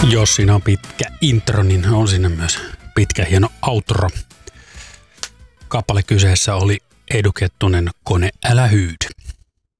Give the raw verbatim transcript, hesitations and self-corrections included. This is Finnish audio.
Jos siinä on pitkä intro, niin on siinä myös pitkä hieno outro. Kappale kyseessä oli Edu Kettunen, Kone älä hyydy.